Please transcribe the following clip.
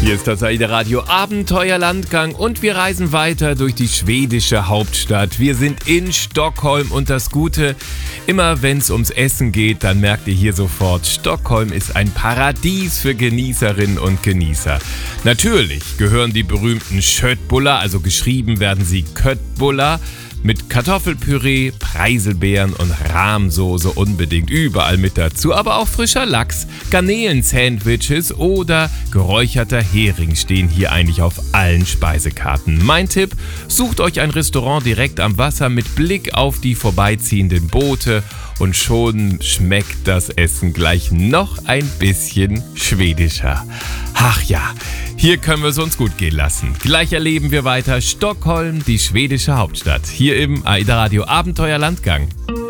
Hier ist das AIDA Radio Abenteuerlandgang und wir reisen weiter durch die schwedische Hauptstadt. Wir sind in Stockholm und das Gute, immer wenn es ums Essen geht, dann merkt ihr hier sofort, Stockholm ist ein Paradies für Genießerinnen und Genießer. Natürlich gehören die berühmten köttbullar, also geschrieben werden sie köttbullar, mit Kartoffelpüree, Preiselbeeren und Rahmsoße unbedingt überall mit dazu. Aber auch frischer Lachs, Garnelen-Sandwiches oder geräucherter Hering stehen hier eigentlich auf allen Speisekarten. Mein Tipp, sucht euch ein Restaurant direkt am Wasser mit Blick auf die vorbeiziehenden Boote und schon schmeckt das Essen gleich noch ein bisschen schwedischer. Ach ja, hier können wir es uns gut gehen lassen. Gleich erleben wir weiter Stockholm, die schwedische Hauptstadt, hier im AIDA Radio Abenteuerlandgang.